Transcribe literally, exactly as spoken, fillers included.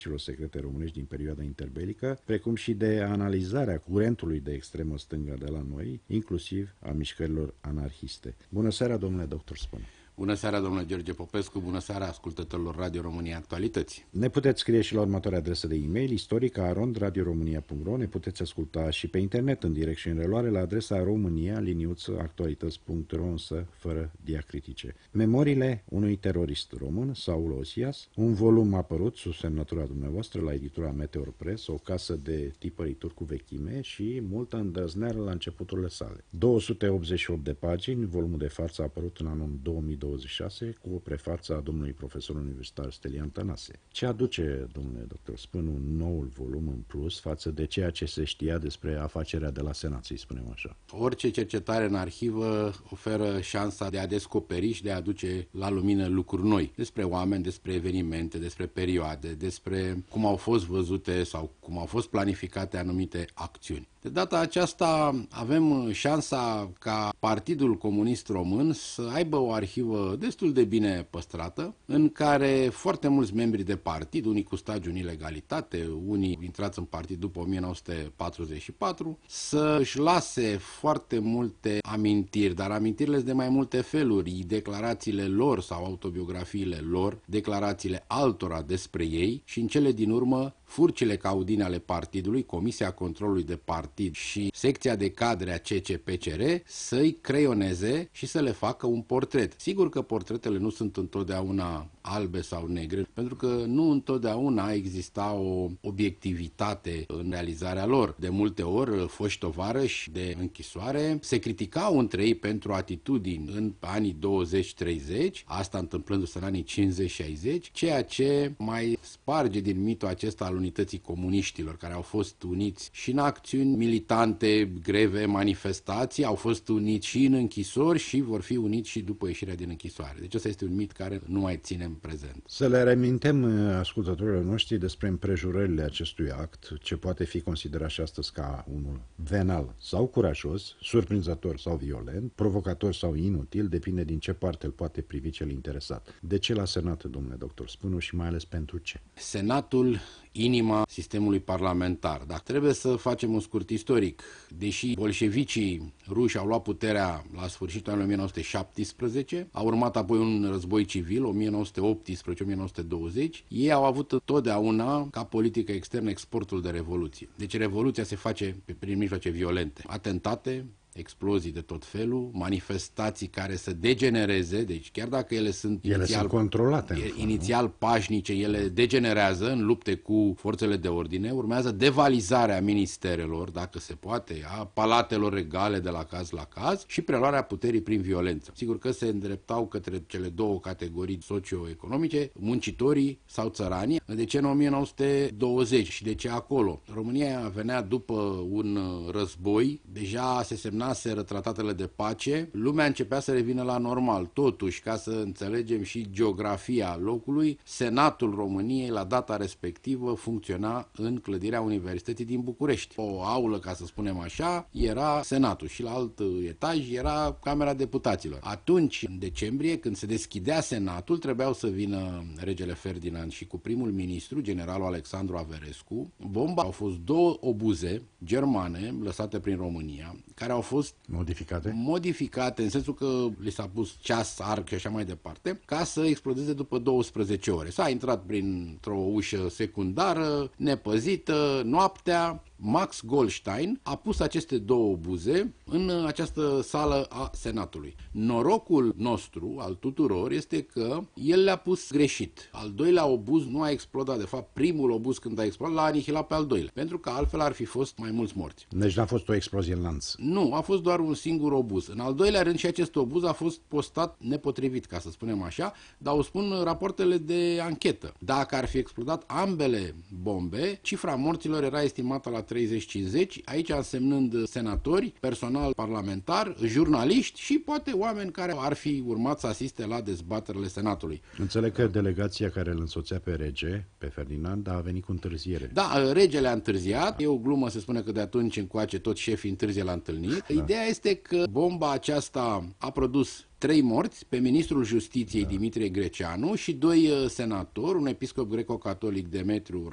celor secrete românești din perioada interbelică, precum și de analizarea curentului de extremă stângă de la noi, inclusiv a mișcărilor anarhiste. Bună seara, domnule doctor Spănu! Bună seara, domnule George Popescu, bună seara ascultătorilor Radio România Actualități. Ne puteți scrie și la următoarea adresă de e-mail, istorica arond radio românia punct ro. Ne puteți asculta și pe internet în direct și în reluare la adresa românia liniuță actualități punct ro, însă fără diacritice. Memoriile unui terorist român, Saul Osias, un volum apărut sub semnătura dumneavoastră la editura Meteor Press, o casă de tipărituri cu vechime și multă îndrăzneală la începuturile sale. două sute optzeci și opt de pagini, volumul de față a apărut în anul două mii douăzeci și șase cu o prefață a domnului profesor universitar Stelian Tănase. Ce aduce, domnule doctor Spănu, noul volum în plus față de ceea ce se știa despre afacerea de la Senat, să-i spunem așa? Orice cercetare în arhivă oferă șansa de a descoperi și de a aduce la lumină lucruri noi despre oameni, despre evenimente, despre perioade, despre cum au fost văzute sau cum au fost planificate anumite acțiuni. De data aceasta avem șansa ca Partidul Comunist Român să aibă o arhivă destul de bine păstrată, în care foarte mulți membri de partid, unii cu stagiu în ilegalitate, unii intrați în partid după o mie nouă sute patruzeci și patru, să își lase foarte multe amintiri, dar amintirile de mai multe feluri, declarațiile lor sau autobiografiile lor, declarațiile altora despre ei și în cele din urmă furcile caudine ale partidului, Comisia Controlului de Partid și secția de cadre a C C P C R să-i creioneze și să le facă un portret. Sigur că portretele nu sunt întotdeauna albe sau negre, pentru că nu întotdeauna exista o obiectivitate în realizarea lor. De multe ori, foști tovarăși de închisoare se criticau între ei pentru atitudini în anii douăzeci treizeci, asta întâmplându-se în anii cincizeci șaizeci, ceea ce mai sparge din mitul acesta al unității comuniștilor, care au fost uniți și în acțiuni militante, greve, manifestații, au fost uniți și în închisori și vor fi uniți și după ieșirea din închisoare. Deci ăsta este un mit care nu mai ține în prezent. Să le reamintem ascultătorilor noștri despre împrejurările acestui act, ce poate fi considerat și astăzi ca unul venal sau curajos, surprinzător sau violent, provocator sau inutil, depinde din ce parte îl poate privi cel interesat. De ce la Senat, domnule doctor Spănu, și mai ales pentru ce? Senatul, inima sistemului parlamentar. Dar trebuie să facem un scurt istoric. Deși bolșevicii ruși au luat puterea la sfârșitul anului o mie nouă sute șaptesprezece, a urmat apoi un război civil, o mie nouă sute optsprezece - o mie nouă sute douăzeci, ei au avut totdeauna ca politică externă exportul de revoluție. Deci revoluția se face prin mijloace violente. Atentate, explozii de tot felul, manifestații care să degenereze, deci chiar dacă ele sunt ele inițial, sunt controlate, inițial pașnice, ele degenerează în lupte cu forțele de ordine, urmează devalizarea ministerelor, dacă se poate, a palatelor regale de la caz la caz și preluarea puterii prin violență. Sigur că se îndreptau către cele două categorii socioeconomice, muncitorii sau țăranii. De ce în o mie nouă sute douăzeci și de ce acolo? România venea după un război, deja se semna semnaseră tratatele de pace, lumea începea să revină la normal. Totuși, ca să înțelegem și geografia locului, Senatul României la data respectivă funcționa în clădirea Universității din București. O aulă, ca să spunem așa, era Senatul și la alt etaj era Camera Deputaților. Atunci, în decembrie, când se deschidea Senatul, trebuiau să vină regele Ferdinand și cu primul ministru, generalul Alexandru Averescu. Bomba au fost două obuze germane lăsate prin România, care au fost modificate? modificate în sensul că li s-a pus ceas, arc și așa mai departe, ca să explodeze după douăsprezece ore. S-a intrat printr-o ușă secundară, nepăzită, noaptea. Max Goldstein a pus aceste două obuze în această sală a Senatului. Norocul nostru, al tuturor, este că el le-a pus greșit. Al doilea obuz nu a explodat. De fapt, primul obuz când a explodat l-a anihilat pe al doilea, pentru că altfel ar fi fost mai mulți morți. Deci n-a fost o explozie în lanț. Nu, a fost doar un singur obuz. În al doilea rând și acest obuz a fost postat nepotrivit, ca să spunem așa, dar o spun rapoartele de anchetă. Dacă ar fi explodat ambele bombe, cifra morților era estimată la treizeci cincizeci, aici însemnând senatori, personal parlamentar, jurnaliști și poate oameni care ar fi urmat să asiste la dezbaterile Senatului. Înțeleg că delegația care îl însoțea pe rege, pe Ferdinand, a venit cu întârziere. Da, regele a întârziat. E o glumă, se spune că de atunci încoace tot șefii întârzie la întâlniri. Da. Ideea este că bomba aceasta a produs trei morți, pe ministrul Justiției da. Dimitrie Greceanu și doi senatori, un episcop greco-catolic Demetriu